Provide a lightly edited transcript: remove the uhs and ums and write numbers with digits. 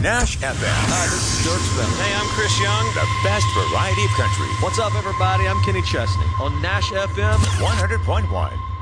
Nash FM. Hi, this is George Spence. Hey, I'm Chris Young. The best variety of country. What's up, everybody? I'm Kenny Chesney on Nash FM 100.1.